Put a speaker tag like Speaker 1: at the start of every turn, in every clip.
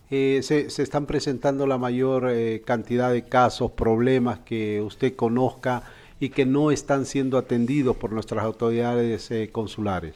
Speaker 1: se están presentando la mayor cantidad de casos, problemas que usted conozca y que no están siendo atendidos por nuestras autoridades consulares?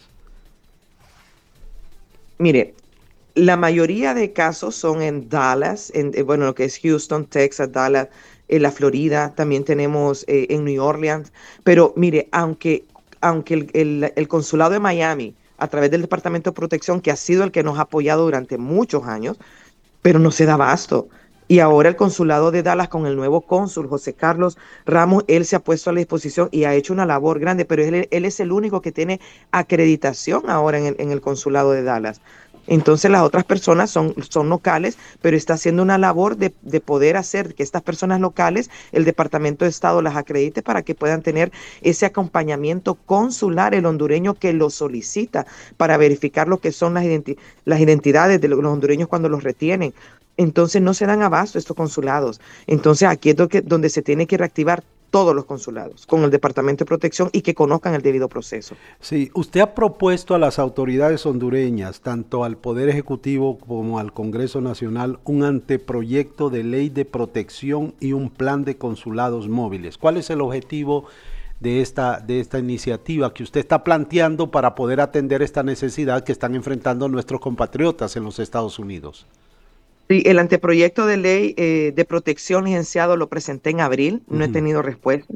Speaker 2: Mire, la mayoría de casos son en Dallas, bueno, lo que es Houston, Texas, Dallas, en la Florida, también tenemos en New Orleans, pero mire, aunque el consulado de Miami, a través del Departamento de Protección, que ha sido el que nos ha apoyado durante muchos años, pero no se da abasto. Y ahora el consulado de Dallas con el nuevo cónsul, José Carlos Ramos, él se ha puesto a la disposición y ha hecho una labor grande, pero él es el único que tiene acreditación ahora en el consulado de Dallas. Entonces las otras personas son locales, pero está haciendo una labor de poder hacer que estas personas locales, el Departamento de Estado las acredite para que puedan tener ese acompañamiento consular, el hondureño que lo solicita para verificar lo que son las identidades de los hondureños cuando los retienen. Entonces no se dan abasto estos consulados. Entonces aquí es donde se tiene que reactivar todos los consulados con el Departamento de Protección y que conozcan el debido proceso.
Speaker 1: Sí, usted ha propuesto a las autoridades hondureñas, tanto al Poder Ejecutivo como al Congreso Nacional, un anteproyecto de ley de protección y un plan de consulados móviles. ¿Cuál es el objetivo de esta iniciativa que usted está planteando para poder atender esta necesidad que están enfrentando nuestros compatriotas en los Estados Unidos?
Speaker 2: Sí, el anteproyecto de ley de protección, licenciado, lo presenté en abril, no he
Speaker 1: Ujú.
Speaker 2: tenido respuesta.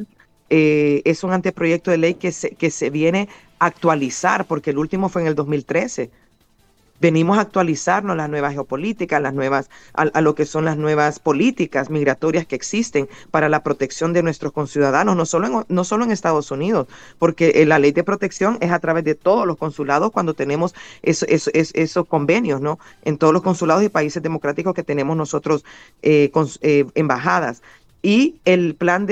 Speaker 2: Es un anteproyecto de ley que se viene a actualizar, porque el último fue en el 2013. Venimos a actualizarnos las nuevas geopolíticas, a lo que son las nuevas políticas migratorias que existen para la protección de nuestros conciudadanos, no solo en Estados Unidos, porque la ley de protección es a través de todos los consulados cuando tenemos esos convenios, ¿no? En todos los consulados y países democráticos que tenemos nosotros embajadas. Y el plan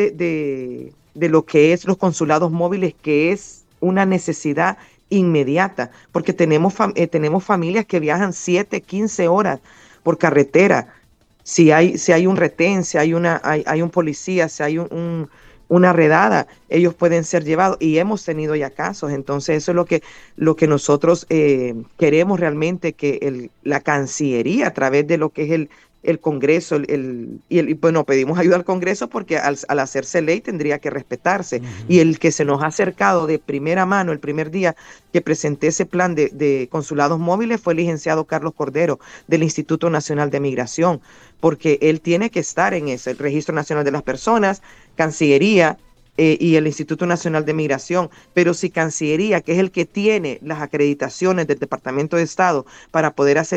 Speaker 2: de lo que es los consulados móviles, que es una necesidad inmediata, porque tenemos familias que viajan 7, 15 horas por carretera. Si hay un retén, si hay un policía, si hay una redada, ellos pueden ser llevados y hemos tenido ya casos. Entonces, eso es lo que nosotros queremos realmente, que la Cancillería, a través de lo que es el Congreso, bueno, pedimos ayuda al Congreso porque al hacerse ley tendría que respetarse. Y el que se nos ha acercado de primera mano el primer día que presenté ese plan de consulados móviles fue el licenciado Carlos Cordero del Instituto Nacional de Migración, porque él tiene que estar en eso, el Registro Nacional de las Personas, Cancillería, y el Instituto Nacional de Migración, pero si Cancillería, que es el que tiene las acreditaciones del Departamento de Estado para poder hacer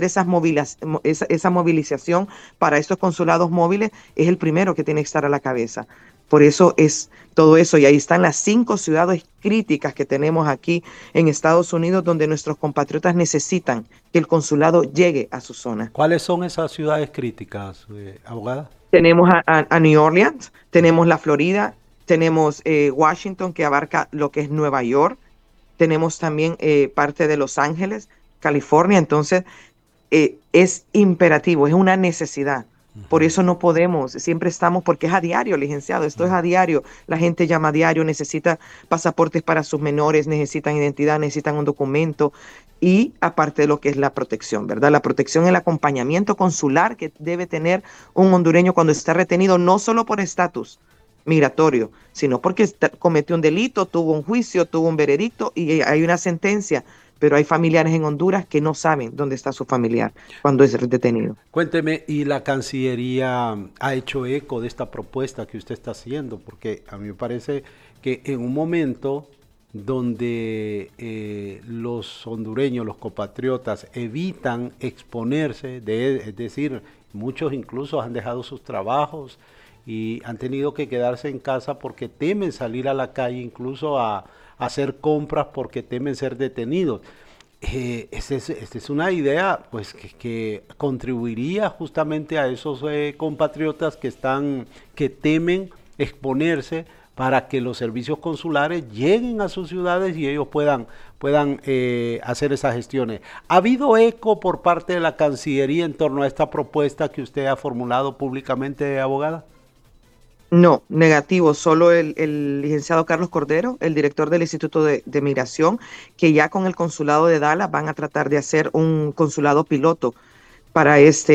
Speaker 2: esa movilización para estos consulados móviles, es el primero que tiene que estar a la cabeza. Por eso es todo eso, y ahí están las 5 ciudades críticas que tenemos aquí en Estados Unidos donde nuestros compatriotas necesitan que el consulado llegue a su zona.
Speaker 1: ¿Cuáles son esas ciudades críticas, abogada?
Speaker 2: Tenemos a New Orleans, tenemos la Florida, tenemos Washington, que abarca lo que es Nueva York, tenemos también parte de Los Ángeles, California. Entonces, es imperativo, es una necesidad. Por eso no podemos, siempre estamos, porque es a diario, licenciado, esto es a diario. La gente llama a diario, necesita pasaportes para sus menores, necesitan identidad, necesitan un documento. Y aparte de lo que es la protección, ¿verdad? La protección, el acompañamiento consular que debe tener un hondureño cuando está retenido, no solo por estatus migratorio, sino porque cometió un delito, tuvo un juicio, tuvo un veredicto y hay una sentencia, pero hay familiares en Honduras que no saben dónde está su familiar cuando es detenido.
Speaker 1: Cuénteme, ¿y la Cancillería ha hecho eco de esta propuesta que usted está haciendo? Porque a mí me parece que en un momento donde los hondureños, los compatriotas, evitan exponerse, es decir, muchos incluso han dejado sus trabajos y han tenido que quedarse en casa porque temen salir a la calle, incluso a hacer compras porque temen ser detenidos. Esta es una idea pues que contribuiría justamente a esos compatriotas que temen exponerse para que los servicios consulares lleguen a sus ciudades y ellos puedan hacer esas gestiones. ¿Ha habido eco por parte de la Cancillería en torno a esta propuesta que usted ha formulado públicamente, abogada?
Speaker 2: No, negativo, solo el licenciado Carlos Cordero, el director del Instituto de Migración, que ya con el consulado de Dallas van a tratar de hacer un consulado piloto para